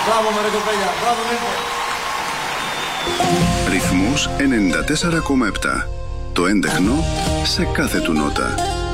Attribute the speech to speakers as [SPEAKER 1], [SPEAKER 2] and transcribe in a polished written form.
[SPEAKER 1] Μπράβο με ρε κοπέλια, μπράβο Νίκο.
[SPEAKER 2] Ρυθμός 94,7. Το έντεχνο σε κάθε του νότα.